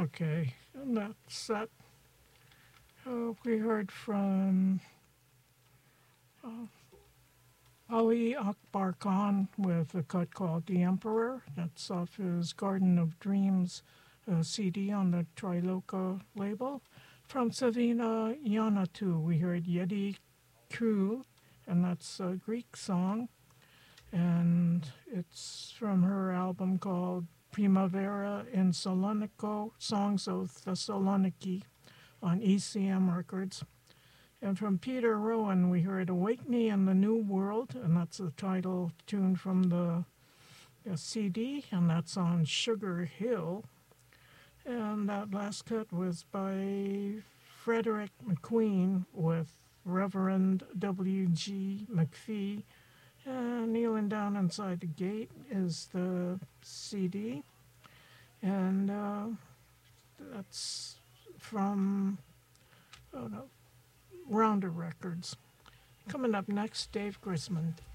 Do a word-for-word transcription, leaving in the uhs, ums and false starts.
Okay, and that's that. Uh, we heard from uh, Ali Akbar Khan with a cut called The Emperor. That's off his Garden of Dreams uh, C D on the Triloka label. From Savina Yanatu, we heard Yedi Ku, and that's a Greek song. And it's from her album called Primavera in Salonico, Songs of Thessaloniki on E C M Records. And from Peter Rowan, we heard Awakening in the New World, and that's the title tune from the, the C D, and that's on Sugar Hill. And that last cut was by Frederick McQueen with Reverend W G McPhee. And Kneeling Down Inside the Gate is the C D. And uh, that's from oh no, Rounder Records. Coming up next, Dave Grisman.